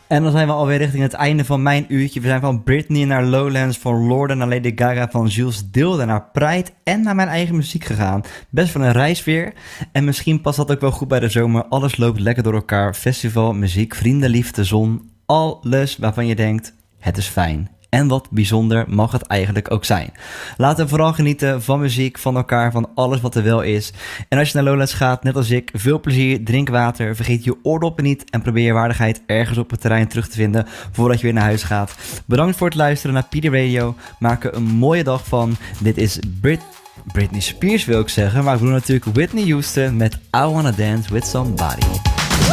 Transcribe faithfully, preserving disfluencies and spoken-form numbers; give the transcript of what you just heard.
En dan zijn we alweer richting het einde van mijn uurtje. We zijn van Britney naar Lowlands, van Lorde naar Lady Gaga, van Jules Deelder naar Pride en naar mijn eigen muziek gegaan. Best wel een reis weer. En misschien past dat ook wel goed bij de zomer. Alles loopt lekker door elkaar. Festival, muziek, vrienden, liefde, zon. Alles waarvan je denkt, het is fijn. En wat bijzonder mag het eigenlijk ook zijn. Laten we vooral genieten van muziek, van elkaar, van alles wat er wel is. En als je naar Lowlands gaat, net als ik, veel plezier, drink water, vergeet je oordoppen niet en probeer je waardigheid ergens op het terrein terug te vinden voordat je weer naar huis gaat. Bedankt voor het luisteren naar P D Radio. Maak er een mooie dag van. Dit is Brit... Britney Spears wil ik zeggen, maar ik bedoel natuurlijk Whitney Houston met I Wanna Dance With Somebody.